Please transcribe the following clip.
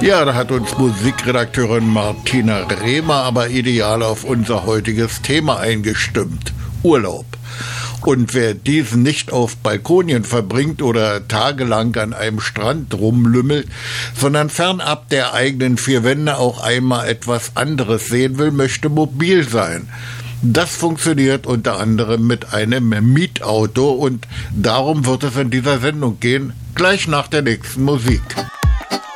Ja, da hat uns Musikredakteurin Martina Rehmer aber ideal auf unser heutiges Thema eingestimmt. Urlaub. Und wer diesen nicht auf Balkonien verbringt oder tagelang an einem Strand rumlümmelt, sondern fernab der eigenen vier Wände auch einmal etwas anderes sehen will, möchte mobil sein. Das funktioniert unter anderem mit einem Mietauto und darum wird es in dieser Sendung gehen, gleich nach der nächsten Musik.